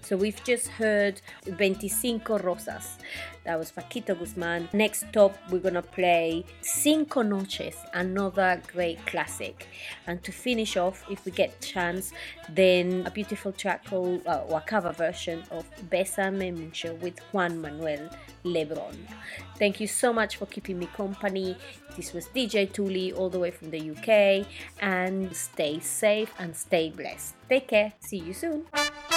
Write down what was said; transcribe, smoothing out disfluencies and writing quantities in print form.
So we've just heard 25 Rosas. That was Paquito Guzman. Next up, we're going to play Cinco Noches, another great classic. And to finish off, if we get chance, then a beautiful track called, or a cover version of Bésame Mucho with Juan Manuel Lebrón. Thank you so much for keeping me company. This was DJ Tuli all the way from the UK, and stay safe and stay blessed. Take care. See you soon.